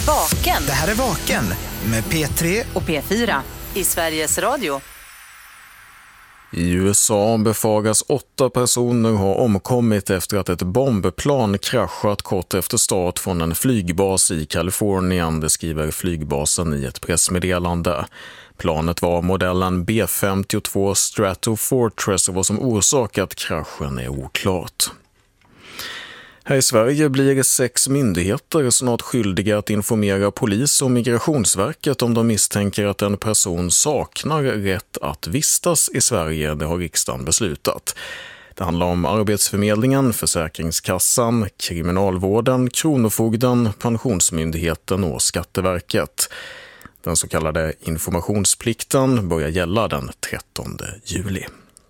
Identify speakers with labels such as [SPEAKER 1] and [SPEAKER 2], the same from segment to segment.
[SPEAKER 1] Vaken.
[SPEAKER 2] Det här är Vaken med P3
[SPEAKER 1] och P4 i Sveriges Radio.
[SPEAKER 3] I USA befaras 8 personer ha omkommit efter att ett bombplan kraschat kort efter start från en flygbas i Kalifornien, det skriver flygbasen i ett pressmeddelande. Planet var modellen B-52 Stratofortress och vad som orsakat kraschen är oklart. Här i Sverige blir 6 myndigheter snart skyldiga att informera polis och Migrationsverket om de misstänker att en person saknar rätt att vistas i Sverige, det har riksdagen beslutat. Det handlar om Arbetsförmedlingen, Försäkringskassan, Kriminalvården, Kronofogden, Pensionsmyndigheten och Skatteverket. Den så kallade informationsplikten börjar gälla den 13 juli.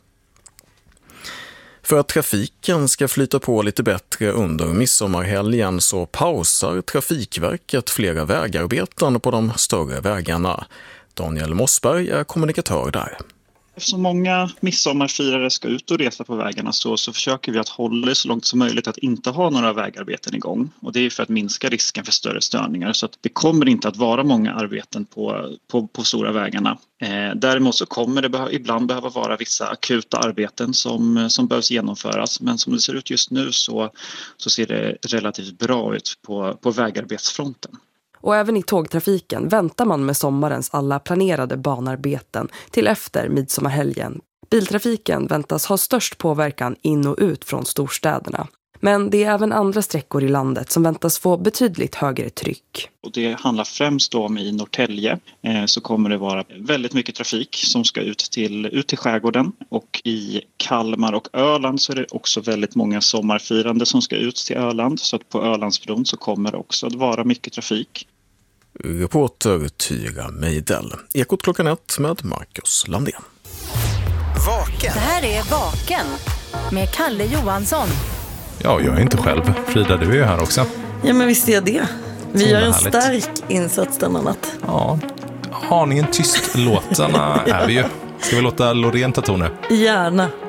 [SPEAKER 3] För att trafiken ska flyta på lite bättre under midsommarhelgen så pausar Trafikverket flera vägarbeten på de större vägarna. Daniel Mossberg är kommunikatör där.
[SPEAKER 4] Eftersom många midsommarfirare ska ut och resa på vägarna så försöker vi att hålla det så långt som möjligt att inte ha några vägarbeten igång. Och det är för att minska risken för större störningar. Så att det kommer inte att vara många arbeten på stora vägarna. Däremot så kommer det ibland behöva vara vissa akuta arbeten som behövs genomföras. Men som det ser ut just nu så ser det relativt bra ut på vägarbetsfronten.
[SPEAKER 5] Och även i tågtrafiken väntar man med sommarens alla planerade banarbeten till efter midsommarhelgen. Biltrafiken väntas ha störst påverkan in och ut från storstäderna. Men det är även andra sträckor i landet som väntas få betydligt högre tryck.
[SPEAKER 4] Och det handlar främst om i Norrtälje så kommer det vara väldigt mycket trafik som ska ut till skärgården. Och i Kalmar och Öland så är det också väldigt många sommarfirande som ska ut till Öland. Så att på Ölandsbron så kommer det också att vara mycket trafik.
[SPEAKER 3] Reporter Tyra Meidel. Ekot klockan 1 med Marcus Landén.
[SPEAKER 1] Vaken. Det här är Vaken med Kalle Johansson.
[SPEAKER 6] Ja, jag är inte själv. Frida, du är ju här också.
[SPEAKER 7] Ja, men visst är det. Vi gör en stark insats denna natt.
[SPEAKER 6] Ja, aningen tyst låtarna är vi ju. Ska vi låta Loreen ta tonen?
[SPEAKER 7] Gärna.